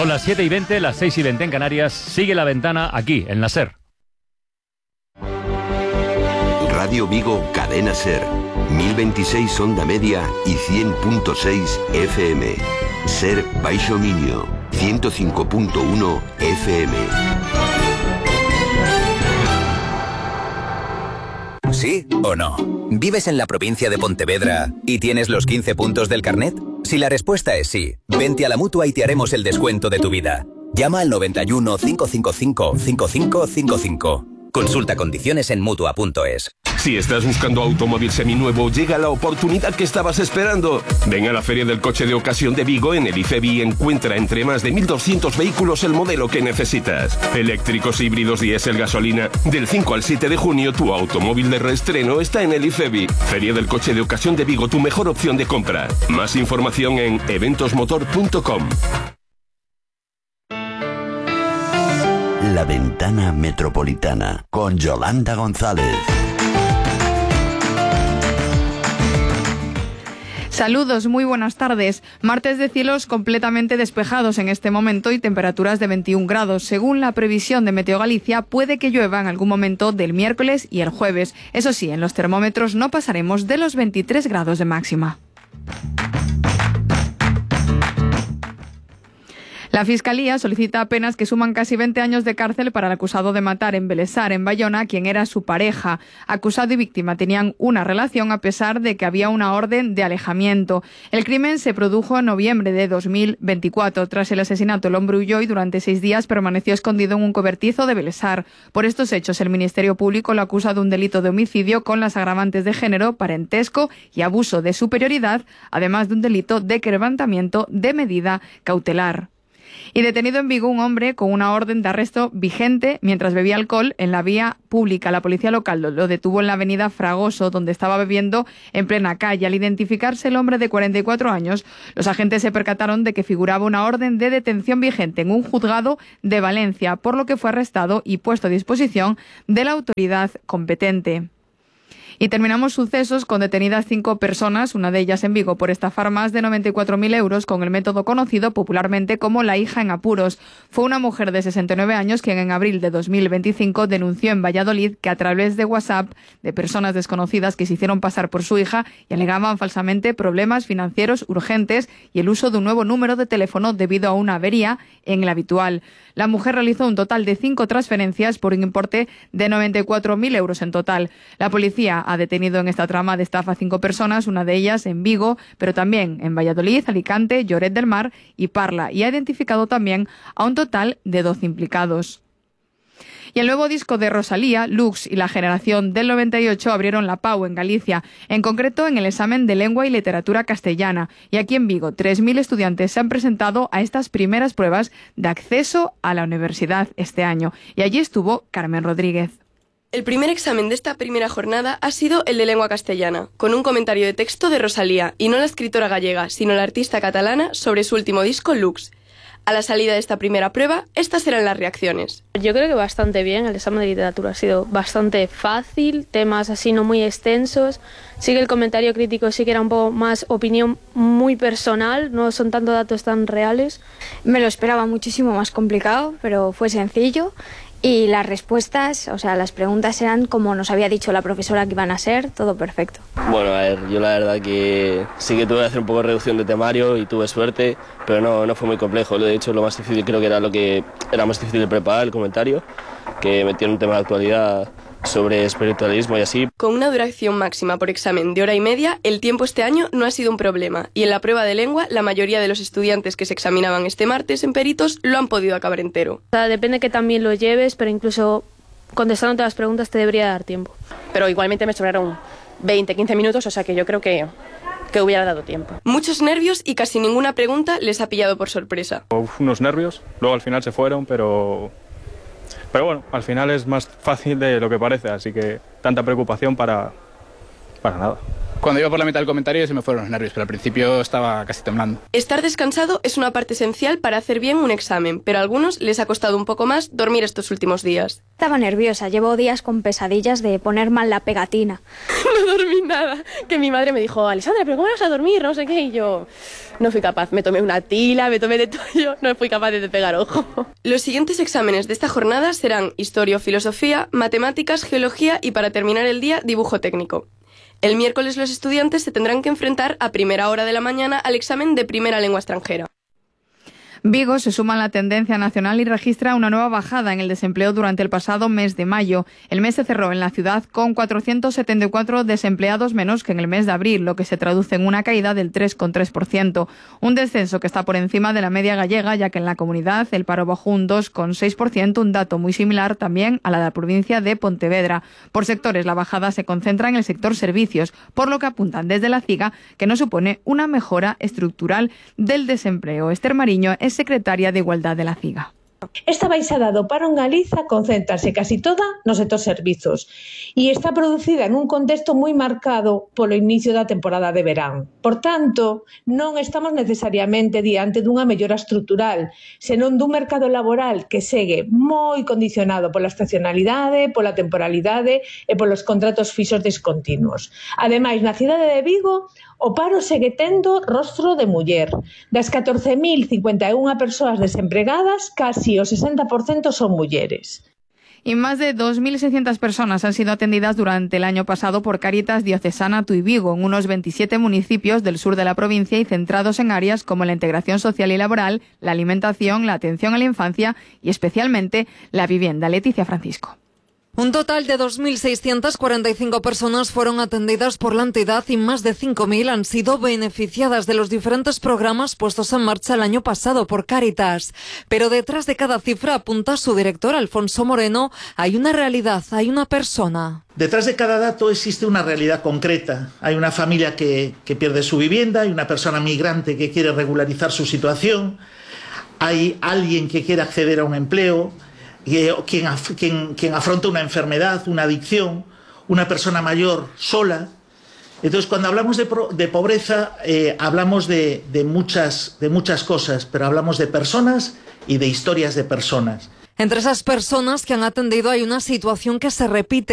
Son las 7:20, las 6:20 en Canarias. Sigue La Ventana aquí, en la SER. Radio Vigo, Cadena SER. 1026 onda media y 100.6 FM. SER Baixo Miño, 105.1 FM. ¿Sí o no? ¿Vives en la provincia de Pontevedra y tienes los 15 puntos del carnet? Si la respuesta es sí, vente a la Mutua y te haremos el descuento de tu vida. Llama al 91 555 5555. Consulta condiciones en Mutua.es. Si estás buscando automóvil seminuevo, llega la oportunidad que estabas esperando. Ven a la Feria del Coche de Ocasión de Vigo en el IFEBI y encuentra entre más de 1.200 vehículos el modelo que necesitas. Eléctricos, híbridos, diésel, gasolina. Del 5 al 7 de junio, tu automóvil de reestreno está en el IFEBI. Feria del Coche de Ocasión de Vigo, tu mejor opción de compra. Más información en eventosmotor.com. La Ventana Metropolitana con Yolanda González. Saludos, muy buenas tardes. Martes de cielos completamente despejados en este momento y temperaturas de 21 grados. Según la previsión de Meteo Galicia, puede que llueva en algún momento del miércoles y el jueves. Eso sí, en los termómetros no pasaremos de los 23 grados de máxima. La Fiscalía solicita penas que suman casi 20 años de cárcel para el acusado de matar en Belesar, en Bayona, quien era su pareja. Acusado y víctima tenían una relación a pesar de que había una orden de alejamiento. El crimen se produjo en noviembre de 2024. Tras el asesinato, el hombre huyó y durante 6 días permaneció escondido en un cobertizo de Belesar. Por estos hechos, el Ministerio Público lo acusa de un delito de homicidio con las agravantes de género, parentesco y abuso de superioridad, además de un delito de quebrantamiento de medida cautelar. Y detenido en Vigo un hombre con una orden de arresto vigente mientras bebía alcohol en la vía pública. La policía local lo detuvo en la avenida Fragoso, donde estaba bebiendo en plena calle. Al identificarse el hombre de 44 años, los agentes se percataron de que figuraba una orden de detención vigente en un juzgado de Valencia, por lo que fue arrestado y puesto a disposición de la autoridad competente. Y terminamos sucesos con detenidas 5 personas, una de ellas en Vigo, por estafar más de 94.000 euros con el método conocido popularmente como la hija en apuros. Fue una mujer de 69 años quien en abril de 2025 denunció en Valladolid que a través de WhatsApp de personas desconocidas que se hicieron pasar por su hija y alegaban falsamente problemas financieros urgentes y el uso de un nuevo número de teléfono debido a una avería en el habitual. La mujer realizó un total de 5 transferencias por un importe de 94.000 euros en total. La policía ha detenido en esta trama de estafa a 5 personas, una de ellas en Vigo, pero también en Valladolid, Alicante, Lloret del Mar y Parla, y ha identificado también a un total de 12 implicados. Y el nuevo disco de Rosalía, Lux y la generación del 98 abrieron la PAU en Galicia, en concreto en el examen de lengua y literatura castellana. Y aquí en Vigo, 3.000 estudiantes se han presentado a estas primeras pruebas de acceso a la universidad este año. Y allí estuvo Carmen Rodríguez. El primer examen de esta primera jornada ha sido el de lengua castellana, con un comentario de texto de Rosalía, y no la escritora gallega, sino la artista catalana, sobre su último disco, Lux. A la salida de esta primera prueba, estas eran las reacciones. Yo creo que bastante bien, el examen de literatura ha sido bastante fácil, temas así no muy extensos. Sí que el comentario crítico sí que era un poco más opinión muy personal, no son tanto datos tan reales. Me lo esperaba muchísimo más complicado, pero fue sencillo. Y las respuestas, o sea, las preguntas eran como nos había dicho la profesora que iban a ser, todo perfecto. Bueno, a ver, yo la verdad que sí que tuve que hacer un poco de reducción de temario y tuve suerte, pero no fue muy complejo. De hecho, lo más difícil creo que era más difícil de preparar, el comentario, que metía un tema de actualidad sobre espiritualismo y así. Con una duración máxima por examen de 1h30, el tiempo este año no ha sido un problema, y en la prueba de lengua la mayoría de los estudiantes que se examinaban este martes en Peritos lo han podido acabar entero. O sea, depende que también lo lleves, pero incluso contestándote las preguntas te debería dar tiempo. Pero igualmente me sobraron 20-15 minutos, o sea que yo creo que hubiera dado tiempo. Muchos nervios y casi ninguna pregunta les ha pillado por sorpresa. Unos nervios, luego al final se fueron, pero bueno, al final es más fácil de lo que parece, así que tanta preocupación para nada. Cuando iba por la mitad del comentario se me fueron los nervios, pero al principio estaba casi temblando. Estar descansado es una parte esencial para hacer bien un examen, pero a algunos les ha costado un poco más dormir estos últimos días. Estaba nerviosa, llevo días con pesadillas de poner mal la pegatina. No dormí nada. Que mi madre me dijo, Alessandra, ¿pero cómo vas a dormir? No sé qué. Y yo no fui capaz. Me tomé una tila, me tomé de todo. Yo no fui capaz de pegar ojo. Los siguientes exámenes de esta jornada serán Historia o Filosofía, Matemáticas, Geología y, para terminar el día, Dibujo técnico. El miércoles los estudiantes se tendrán que enfrentar a primera hora de la mañana al examen de primera lengua extranjera. Vigo se suma a la tendencia nacional y registra una nueva bajada en el desempleo durante el pasado mes de mayo. El mes se cerró en la ciudad con 474 desempleados menos que en el mes de abril, lo que se traduce en una caída del 3,3%. Un descenso que está por encima de la media gallega, ya que en la comunidad el paro bajó un 2,6%, un dato muy similar también a la de la provincia de Pontevedra. Por sectores, la bajada se concentra en el sector servicios, por lo que apuntan desde la CIGA que no supone una mejora estructural del desempleo. Esther Mariño es secretaria de Igualdad de la CIGA. Esta baixada do paro en Galiza concéntrase casi toda no sector servizos e está producida en un contexto moi marcado polo inicio da temporada de verán. Por tanto, non estamos necesariamente diante dunha mellora estrutural, senón dun mercado laboral que segue moi condicionado pola estacionalidade, pola temporalidade e polos contratos fixos discontinuos. Ademais, na cidade de Vigo, o paro segue tendo rostro de muller. Das 14.051 persoas desempregadas, casi o 60% son mulleres. Y más de 2.600 personas han sido atendidas durante el año pasado por Cáritas Diocesana Tui Vigo en unos 27 municipios del sur de la provincia y centrados en áreas como la integración social y laboral, la alimentación, la atención a la infancia y especialmente la vivienda. Leticia Francisco. Un total de 2.645 personas fueron atendidas por la entidad y más de 5.000 han sido beneficiadas de los diferentes programas puestos en marcha el año pasado por Cáritas. Pero detrás de cada cifra, apunta su director Alfonso Moreno, hay una realidad, hay una persona. Detrás de cada dato existe una realidad concreta. Hay una familia que pierde su vivienda, hay una persona migrante que quiere regularizar su situación, hay alguien que quiere acceder a un empleo, quien afronta una enfermedad, una adicción, una persona mayor sola. Entonces, cuando hablamos de pobreza, hablamos de muchas cosas, pero hablamos de personas y de historias de personas. Entre esas personas que han atendido hay una situación que se repite.